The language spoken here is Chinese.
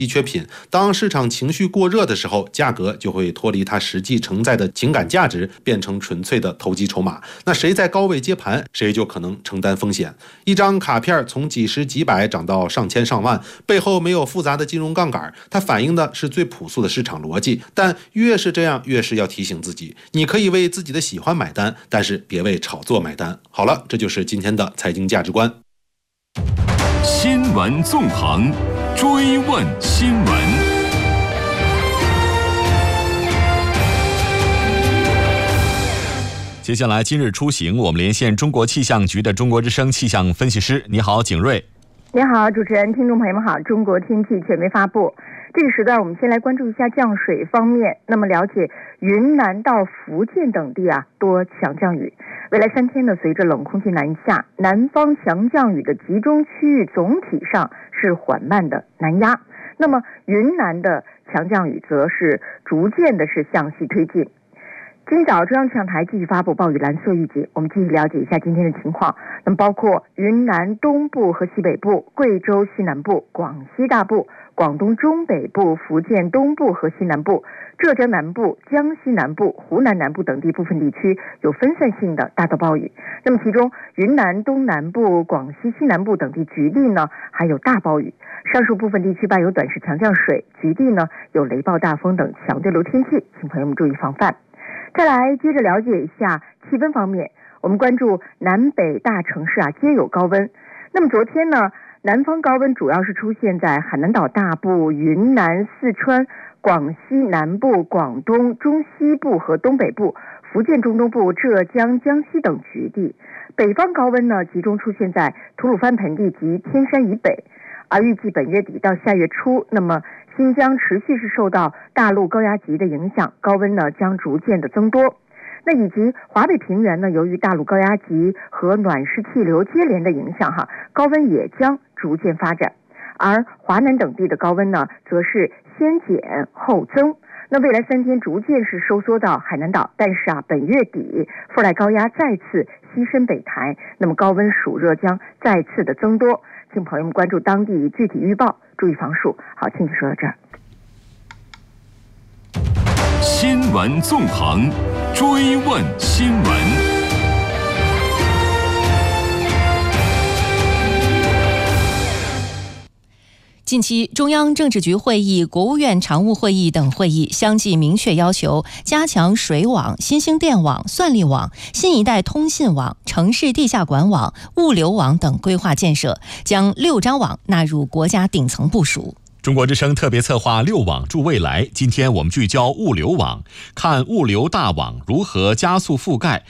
稀缺品。当市场情绪过热的时候，价格就会脱离它实际承载的情感价值，变成纯粹的投机筹码。那谁在高位接盘，谁就可能承担风险。一张卡片从几十几百涨到上千上万，背后没有复杂的金融杠杆，它反映的是最朴素的市场逻辑。但越是这样，越是要提醒自己，你可以为自己的喜欢买单，但是别为炒作买单。好了，这就是今天的财经价值观。 新闻纵横，追问新闻。接下来今日出行，我们连线中国气象局的中国之声气象分析师。你好，景睿。 你好，主持人，听众朋友们好。中国天气权威发布，这个时段我们先来关注一下降水方面。那么了解云南到福建等地多强降雨。未来3天呢，随着冷空气南下，南方强降雨的集中区域总体上是缓慢的南压。那么云南的强降雨则是逐渐的是向西推进。今早中央气象台继续发布暴雨蓝色预警，我们继续了解一下今天的情况。那么包括云南东部和西北部、贵州西南部、广西大部、广东中北部、福建东部和西南部、浙江南部、江西南部、湖南南部等地部分地区有分散性的大到暴雨。那么其中云南东南部、广西西南部等地局地呢还有大暴雨，上述部分地区伴有短时强降水，局地呢有雷暴大风等强对流天气，请朋友们注意防范。再来接着了解一下气温方面，我们关注南北大城市皆有高温。那么昨天呢，南方高温主要是出现在海南岛大部、云南、四川、广西南部、广东中西部和东北部、福建中东部、浙江、江西等局地。北方高温呢，集中出现在吐鲁番盆地及天山以北。而预计本月底到下月初，那么新疆持续是受到大陆高压脊的影响，高温呢将逐渐的增多。那以及华北平原呢，由于大陆高压脊和暖湿气流接连的影响高温也将逐渐发展。而华南等地的高温呢，则是先减后增。那未来3天逐渐是收缩到海南岛，但是本月底副带高压再次西伸北抬，那么高温暑热将再次的增多。请朋友们关注当地具体预报，注意防暑。好，请就说到这儿。 新闻纵横，追问新闻。 近期，中央政治局会议、国务院常务会议等会议相继明确要求加强水网、新兴电网、算力网、新一代通信网、城市地下管网、物流网等规划建设，将6张网纳入国家顶层部署。 中国之声特别策划6网助未来，今天我们聚焦物流网，看物流大网如何加速覆盖